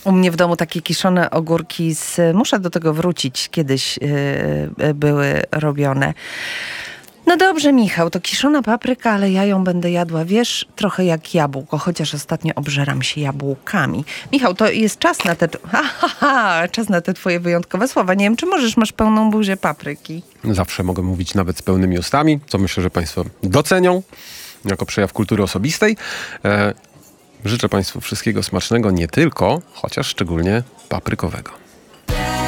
U mnie w domu takie kiszone ogórki muszę do tego wrócić, kiedyś były robione. No dobrze, Michał, to kiszona papryka, ale ja ją będę jadła, wiesz, trochę jak jabłko, chociaż ostatnio obżeram się jabłkami. Michał, to jest czas na czas na te twoje wyjątkowe słowa. Nie wiem, czy masz pełną buzię papryki. Zawsze mogę mówić nawet z pełnymi ustami, co myślę, że państwo docenią jako przejaw kultury osobistej. Życzę państwu wszystkiego smacznego, nie tylko, chociaż szczególnie paprykowego.